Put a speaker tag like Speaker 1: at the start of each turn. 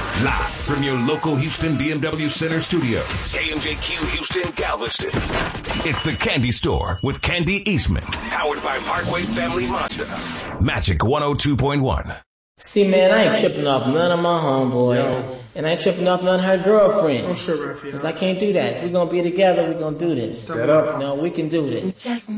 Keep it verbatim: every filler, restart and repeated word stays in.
Speaker 1: Live from your local Houston B M W Center studio, K M J Q Houston Galveston. It's the Candy Store with Candy Eastman, powered by Parkway Family Mazda. Magic one oh two point one.
Speaker 2: See, man, I ain't tripping off none of my homeboys. Yo. And I ain't tripping off none of her girlfriends.
Speaker 3: Oh, sure, Raphael.
Speaker 2: Because I can't do that. We're going to be together. We're going to do this.
Speaker 3: Set up.
Speaker 2: No, we can do this.
Speaker 4: Just